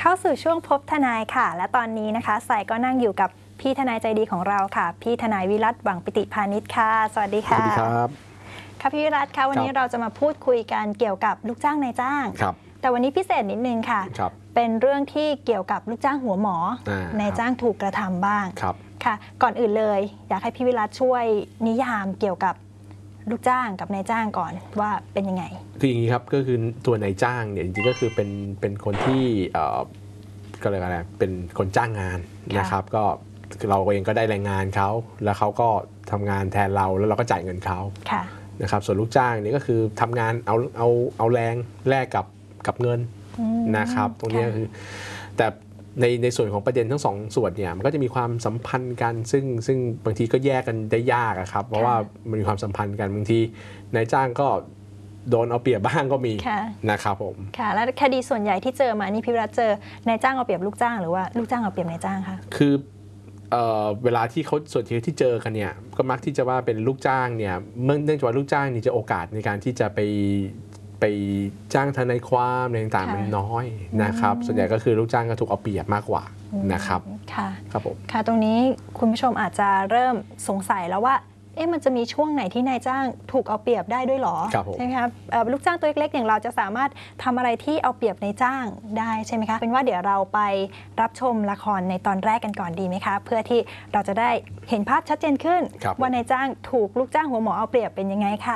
เข้าสู่ช่วงพบทนายค่ะและตอนนี้นะคะสายก็นั่งอยู่กับพี่ทนายใจดีของเราค่ะพี่ทนายวิรัตหวังปิติพานิชค่ะสวัสดีค่ะสวัสดีครับค่ะพี่วิรัตค่ะวันนี้เราจะมาพูดคุยกันเกี่ยวกับลูกจ้างนายจ้างแต่วันนี้พิเศษนิดนึงค่ะเป็นเรื่องที่เกี่ยวกับลูกจ้างหัวหมอนายจ้างถูกกระทำบ้างค่ะก่อนอื่นเลยอยากให้พี่วิรัตช่วยนิยามเกี่ยวกับลูกจ้างกับนายจ้างก่อนว่าเป็นยังไงคืออย่างนี้ครับก็คือตัวนายจ้างเนี่ยจริงๆก็คือเป็นคนที่ก็เลยอะไรเป็นคนจ้างงานนะครับก็เราเองก็ได้แรงงานเขาแล้วเขาก็ทำงานแทนเราแล้วเราก็จ่ายเงินเขานะครับส่วนลูกจ้างนี่ก็คือทำงานเอาแรงแลกกับเงินนะครับตรงนี้คือแต่ในส่วนของประเด็นทั้งสองส่วนเนี่ยมันก็จะมีความสัมพันธ์กันซึ่งบางทีก็แยกกันได้ยากครับเพราะว่ามันมีความสัมพันธ์กันบางทีนายจ้างก็โดนเอาเปรียบบ้างก็มีนะครับผมค่ะแล้วคดีส่วนใหญ่ที่เจอมานี่พี่วิรัตเจอนายจ้างเอาเปรียบลูกจ้างหรือว่าลูกจ้างเอาเปรียบนายจ้างคะคือเวลาที่เขาส่วนที่เจอกันเนี่ยก็มักที่จะว่าเป็นลูกจ้างเนี่ยเนื่องจากว่าลูกจ้างนี่จะโอกาสในการที่จะไปจ้างทนายความอะไรต่างๆมันน้อยนะครับส่วนใหญ่ก็คือลูกจ้างก็ถูกเอาเปรียบมากกว่านะครับค่ะครับผมค่ะตรงนี้คุณผู้ชมอาจจะเริ่มสงสัยแล้วว่ามันจะมีช่วงไหนที่นายจ้างถูกเอาเปรียบได้ด้วยหรอใช่ไหมครับลูกจ้างตัวเล็กๆอย่างเราจะสามารถทำอะไรที่เอาเปรียบนายจ้างได้ใช่ไหมคะเป็นว่าเดี๋ยวเราไปรับชมละครในตอนแรกกันก่อนดีไหมคะเพื่อที่เราจะได้เห็นภาพชัดเจนขึ้นว่านายจ้างถูกลูกจ้างหัวหมอเอาเปรียบเป็นยังไงค่ะ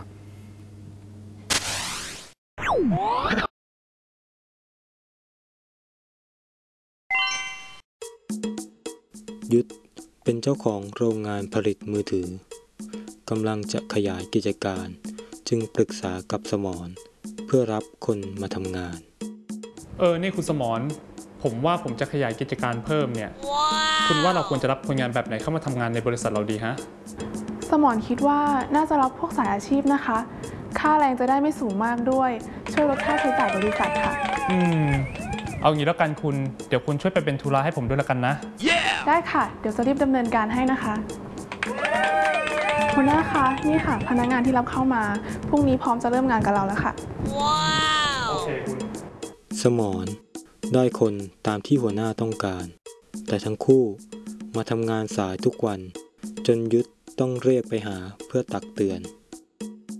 ยุทธเป็นเจ้าของโรงงานผลิตมือถือกำลังจะขยายกิจการจึงปรึกษากับสมรเพื่อรับคนมาทำงานนี่คุณสมรผมว่าผมจะขยายกิจการเพิ่มเนี่ย คุณว่าเราควรจะรับคนงานแบบไหนเข้ามาทำงานในบริษัทเราดีฮะสมรคิดว่าน่าจะรับพวกสายอาชีพนะคะค่าแรงจะได้ไม่สูงมากด้วยช่วยลดค่าใช้จ่ายบริษัทค่ะเอางี้แล้วกันคุณเดี๋ยวคุณช่วยไปเป็นธุระให้ผมด้วยแล้วกันนะได้ค่ะเดี๋ยวจะรีบดำเนินการให้นะคะหัวหน้าคะนี่ค่ะพนักงานที่รับเข้ามาพรุ่งนี้พร้อมจะเริ่มงานกับเราแล้วค่ะว้าวโอเคคุณสมรได้คนตามที่หัวหน้าต้องการแต่ทั้งคู่มาทำงานสายทุกวันจนยุทธต้องเรียกไปหาเพื่อตักเตือน